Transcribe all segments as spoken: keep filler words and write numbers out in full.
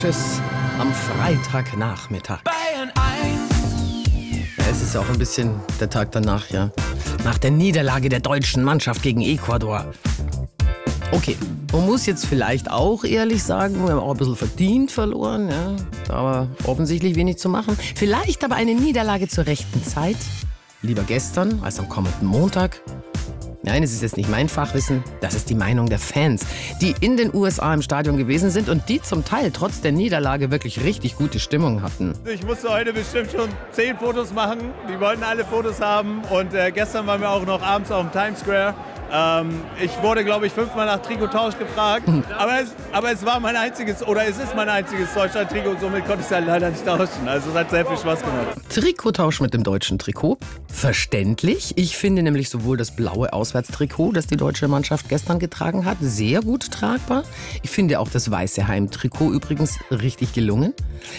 Tschüss am Freitagnachmittag. Bayern eins. Ja, es ist ja auch ein bisschen der Tag danach, ja. Nach der Niederlage der deutschen Mannschaft gegen Ecuador. Okay, man muss jetzt vielleicht auch ehrlich sagen, wir haben auch ein bisschen verdient verloren, ja. Aber offensichtlich wenig zu machen. Vielleicht aber eine Niederlage zur rechten Zeit. Lieber gestern als am kommenden Montag. Nein, es ist jetzt nicht mein Fachwissen, das ist die Meinung der Fans, die in den U S A im Stadion gewesen sind und die zum Teil trotz der Niederlage wirklich richtig gute Stimmung hatten. Ich musste heute bestimmt schon zehn Fotos machen, die wollten alle Fotos haben und äh, gestern waren wir auch noch abends auf dem Times Square. Ähm, ich wurde, glaube ich, fünfmal nach Trikottausch gefragt, aber es, aber es war mein einziges, oder es ist mein einziges Deutschland-Trikot, somit konnte ich es halt leider nicht tauschen. Also es hat sehr viel Spaß gemacht. Trikottausch mit dem deutschen Trikot, verständlich. Ich finde nämlich sowohl das blaue Auswärtstrikot, das die deutsche Mannschaft gestern getragen hat, sehr gut tragbar. Ich finde auch das weiße Heimtrikot übrigens richtig gelungen.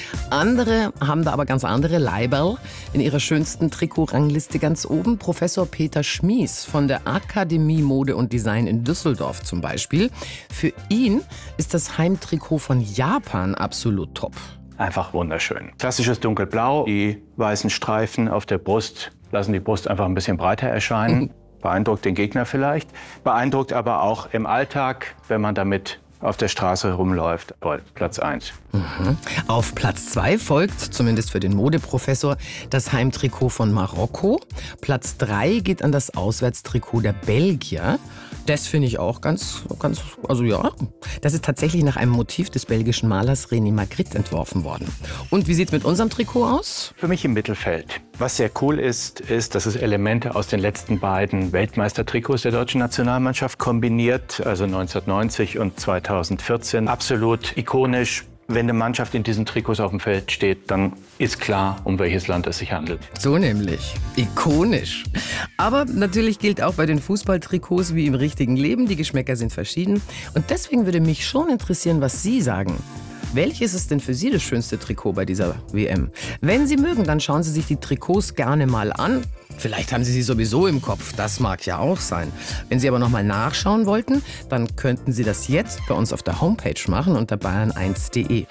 Andere haben da aber ganz andere Leiberl. In ihrer schönsten Trikotrangliste ganz oben Professor Peter Schmies von der Akademie Mode und Design in Düsseldorf zum Beispiel. Für ihn ist das Heimtrikot von Japan absolut top. Einfach wunderschön. Klassisches Dunkelblau, die weißen Streifen auf der Brust lassen die Brust einfach ein bisschen breiter erscheinen. Beeindruckt den Gegner vielleicht, beeindruckt aber auch im Alltag, wenn man damit auf der Straße rumläuft. Toll, Platz eins. Mhm. Auf Platz zwei folgt, zumindest für den Modeprofessor, das Heimtrikot von Marokko. Platz drei geht an das Auswärtstrikot der Belgier. Das finde ich auch ganz, ganz, also ja, das ist tatsächlich nach einem Motiv des belgischen Malers René Magritte entworfen worden. Und wie sieht es mit unserem Trikot aus? Für mich im Mittelfeld. Was sehr cool ist, ist, dass es Elemente aus den letzten beiden Weltmeistertrikots der deutschen Nationalmannschaft kombiniert, also neunzehnhundertneunzig und zweitausendvierzehn. Absolut ikonisch. Wenn eine Mannschaft in diesen Trikots auf dem Feld steht, dann ist klar, um welches Land es sich handelt. So nämlich. Ikonisch. Aber natürlich gilt auch bei den Fußballtrikots wie im richtigen Leben, die Geschmäcker sind verschieden. Und deswegen würde mich schon interessieren, was Sie sagen. Welches ist denn für Sie das schönste Trikot bei dieser W M? Wenn Sie mögen, dann schauen Sie sich die Trikots gerne mal an. Vielleicht haben Sie sie sowieso im Kopf, das mag ja auch sein. Wenn Sie aber noch mal nachschauen wollten, dann könnten Sie das jetzt bei uns auf der Homepage machen unter bayern eins punkt de.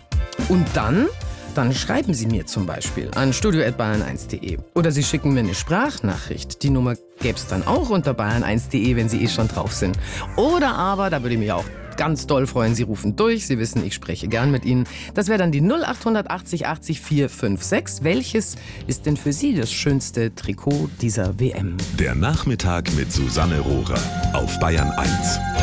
Und dann, dann schreiben Sie mir zum Beispiel an studio at bayern eins punkt de. Oder Sie schicken mir eine Sprachnachricht. Die Nummer gäbe es dann auch unter bayern eins punkt de, wenn Sie eh schon drauf sind. Oder aber, da würde ich mich auch ganz doll freuen, Sie rufen durch. Sie wissen, ich spreche gern mit Ihnen. Das wäre dann die null acht achtzig achtzig vier fünf sechs. Welches ist denn für Sie das schönste Trikot dieser W M? Der Nachmittag mit Susanne Rohrer auf Bayern eins.